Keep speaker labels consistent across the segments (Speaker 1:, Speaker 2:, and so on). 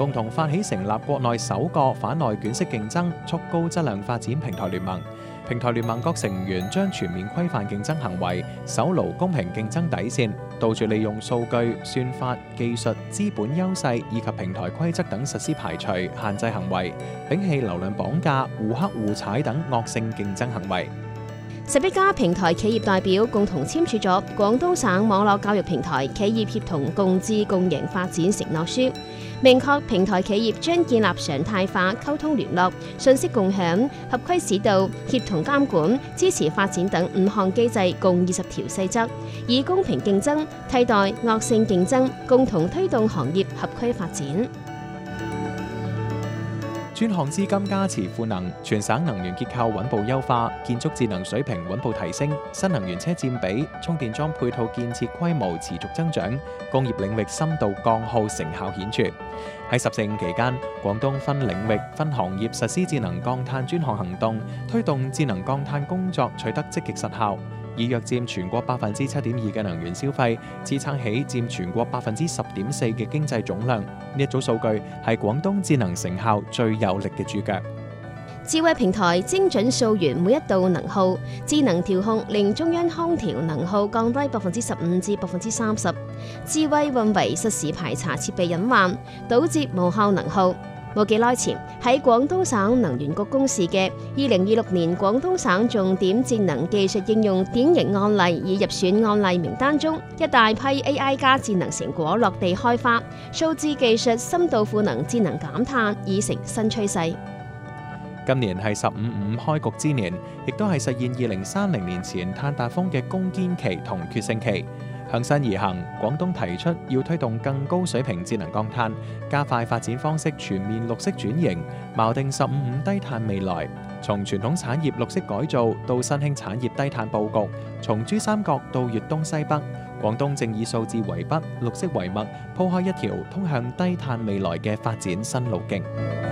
Speaker 1: 共同發起成立國內首個反內卷式競爭、促高質量發展平台聯盟。平台聯盟各成員將全面規範競爭行為，守牢公平競爭底線，杜絕利用數據、算法、技術、資本優勢以及平台規則等實施排除、限制行為，摒棄流量綁架、互黑互踩等惡性競爭行為。
Speaker 2: 11家平台企業代表共同簽署咗廣東省網絡教育平台企業協同共治共贏發展承諾書，明確平台企業將建立常態化溝通聯絡、信息共享、合規指導、協同監管、支持發展等5項機制，共20條細則，以公平競爭替代惡性競爭，共同推動行業合規發展。
Speaker 1: 專項資金加持賦能，全省能源結構穩步優化，建築智能水平穩步提升，新能源車佔比、充電樁配套建設規模持續增長，工業領域深度降耗成效顯著。喺14五期間，廣東分領域、分行業實施智能降碳專項行動，推動智能降碳工作取得積極實效。以約佔全國7.2%嘅能源消費，支撐起佔全國10.4%嘅經濟總量。呢一組數據係廣東節能成效最有力嘅注腳。
Speaker 2: 智慧平台精準溯源每一度能耗，智能調控令中央空調能耗降低15%至30%。智慧運維實時排查設備隱患，堵截無效能耗。冇幾耐前，喺廣東省能源局公示嘅2026年廣東省重點節能技術應用典型案例已入選案例名單中，一大批 AI 加節能成果落地開花，數字技術深度賦能節能減碳已成新趨勢。
Speaker 1: 今年係15五開局之年，亦都係實現2030年前碳達峰嘅攻堅期同決勝期。向新而行，廣東提出要推動更高水平節能降碳，加快發展方式全面綠色轉型，錨定15五低碳未來。從傳統產業綠色改造到新興產業低碳佈局，從珠三角到粵東西北，廣東正以數字為筆、綠色為墨，鋪開一條通向低碳未來嘅發展新路徑。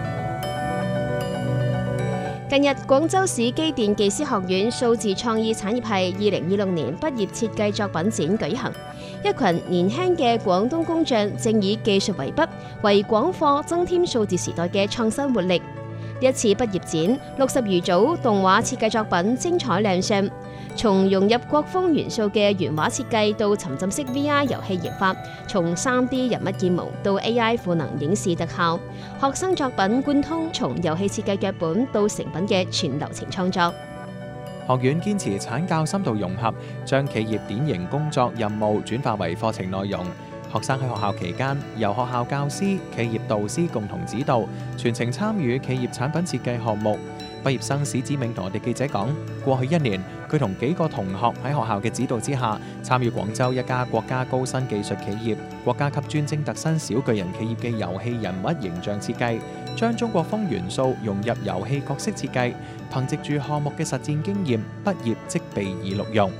Speaker 2: 近日，廣州市機電技師學院數字創意產業系2026年畢業設計作品展舉行，一群年輕嘅廣東工匠正以技術為筆，為廣貨增添數字時代嘅創新活力。呢一次畢業展，60餘組動畫設計作品精彩亮相，從融入國風元素嘅原畫設計到沉浸式 VR 遊戲研發，從 3D 人物建模到 AI 賦能影視特效，學生作品貫通從遊戲設計腳本到成品嘅全流程創作。
Speaker 1: 學院堅持產教深度融合，將企業典型工作任務轉化為課程內容。學生喺學校期間，由學校教師、企業導師共同指導，全程參與企業產品設計項目。畢業生史子明同我哋記者講，過去1年，佢同幾個同學喺學校嘅指導之下，參與廣州一家國家高新技術企業、國家級專精特新小巨人企業嘅遊戲人物形象設計，將中國風元素融入遊戲角色設計，憑藉住項目嘅實戰經驗，畢業即被以錄用。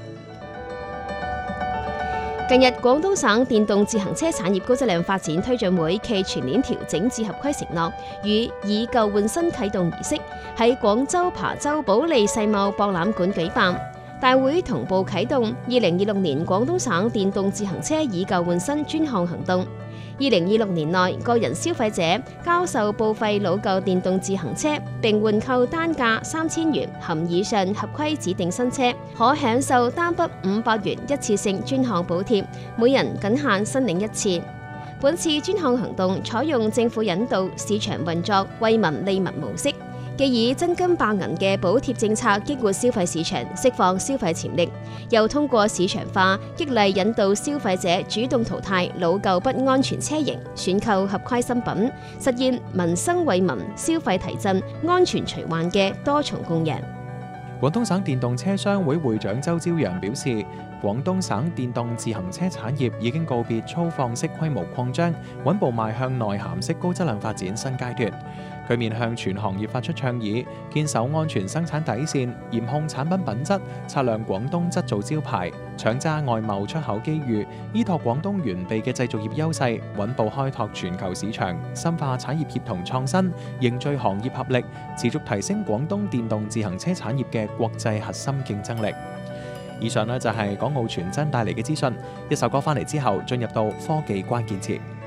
Speaker 2: 近日，廣東省電動自行車產業高質量發展推進會暨全鏈調整至合規承諾與以舊換新啟動儀式喺廣州琶洲保利世貿博覽館舉辦。大會同步啟動2026年廣東省電動自行車以舊換新專項行動。2026年內，個人消費者交售報廢老舊電動自行車並換購單價3000元含以上合規指定新車，可享受單筆500元一次性專項補貼，每人僅限申領1次。本次專項行動採用政府引導、市場運作、惠民利民模式。既以真金白銀嘅補貼政策激活消費市場，釋放消費潛力，又通過市場化激勵引導消費者主動淘汰老舊不安全車型，選購合規新品，實現民生惠民、消費提振、安全除患嘅多重共贏。
Speaker 1: 廣東省電動車商會會長周朝陽表示，廣東省電動自行車產業已經告別粗放式規模擴張，穩步邁向內涵式高質量發展新階段。佢面向全行業發出倡議，堅守安全生產底線，嚴控產品品質，擦亮廣東質造招牌，搶揸外貿出口機遇，依託廣東完備嘅製造業優勢，穩步開拓全球市場，深化產業協同創新，凝聚行業合力，持續提升廣東電動自行車產業嘅國際核心競爭力。以上呢就係港澳傳真帶嚟嘅資訊，一首歌翻嚟之後，進入到科技關鍵詞。